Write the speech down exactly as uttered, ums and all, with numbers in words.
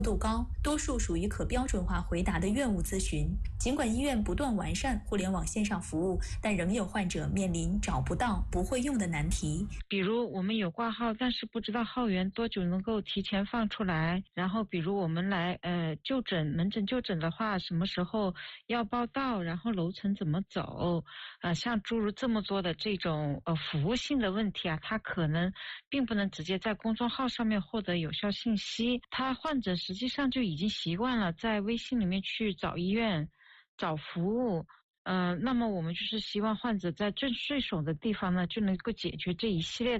度高，多数属于可标准化回答的院务咨询。尽管医院不断完善互联网线上服务，但仍有患者面临找不到、不会用的难题。 比如我们有挂号，但是不知道号源多久能够提前放出来。然后比如我们来呃就诊门诊就诊的话，什么时候要报到，然后楼层怎么走，呃像诸如这么多的这种呃服务性的问题啊，它可能并不能直接在公众号上面获得有效信息。他患者实际上就已经习惯了在微信里面去找医院、找服务。呃，那么我们就是希望患者在最顺手的地方呢，就能够解决这一系列